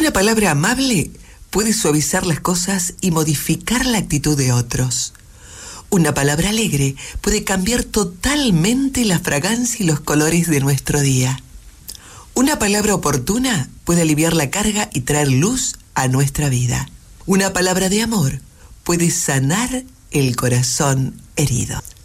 Una palabra amable puede suavizar las cosas y modificar la actitud de otros. Una palabra alegre puede cambiar totalmente la fragancia y los colores de nuestro día. Una palabra oportuna puede aliviar la carga y traer luz a nuestra vida. Una palabra de amor puede sanar el corazón herido.